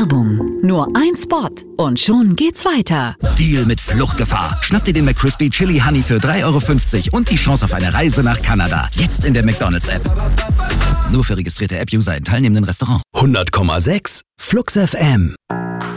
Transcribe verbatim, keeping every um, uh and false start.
Werbung. Nur ein Spot und schon geht's weiter. Deal mit Fluchtgefahr. Schnapp dir den McCrispy Chili Honey für drei Euro fünfzig und die Chance auf eine Reise nach Kanada. Jetzt in der McDonald's-App. Nur für registrierte App-User in teilnehmenden Restaurants. hundert Komma sechs Flux F M.